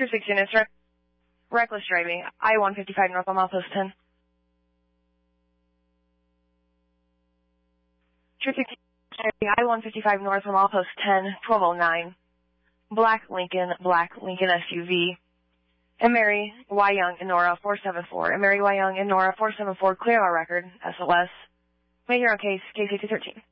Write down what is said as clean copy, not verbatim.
True 6 units, reckless driving, I-155 north on milepost 10. True 6 driving, I-155 north on milepost 10, 1209. Black Lincoln SUV. And Mary Y. Young and Nora 474. And Mary Y. Young and Nora 474, clear our record, SLS. Make your own case, case 213.